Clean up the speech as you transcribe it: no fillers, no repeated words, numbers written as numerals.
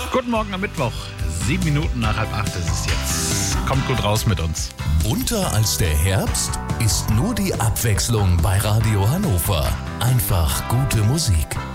Guten Morgen am Mittwoch. 7 Minuten nach 7:30 ist es jetzt. Kommt gut raus mit uns. Bunter als der Herbst ist nur die Abwechslung bei Radio Hannover. Einfach gute Musik.